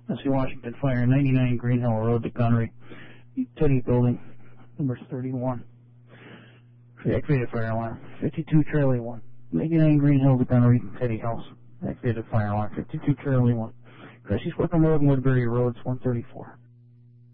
S.C. Washington Fire, 99 Green Hill Road to Gunnery, Teddy Building, number 31. Activated fire alarm, 52 Charlie 1. 99 Green Hill to Gunnery, Teddy House. Activated fire alarm, 52 Charlie 1. Cressy Swift Road and Woodbury Roads, 134.